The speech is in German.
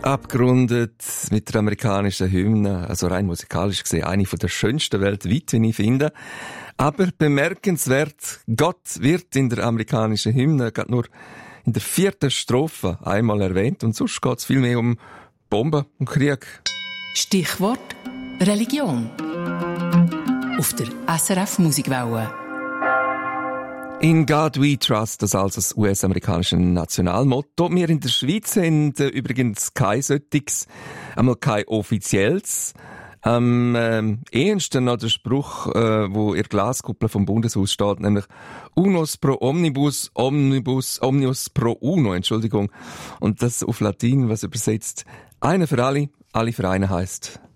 Abgerundet mit der amerikanischen Hymne, also rein musikalisch gesehen, eine der schönsten weltweit, wie ich finde. Aber bemerkenswert, Gott wird in der amerikanischen Hymne gerade nur in der 4. Strophe einmal erwähnt und sonst geht es viel mehr um Bomben und Krieg. Stichwort Religion. Auf der SRF Musikwelle. In God We Trust, das also das US-amerikanische Nationalmotto. Wir in der Schweiz haben übrigens kein solches, einmal kein offizielles. Am ehesten noch der Spruch, wo in der Glaskuppel vom Bundeshaus steht, nämlich Unus pro omnibus, omnius pro uno, Entschuldigung. Und das auf Latein, was übersetzt, einer für alle für einen heisst.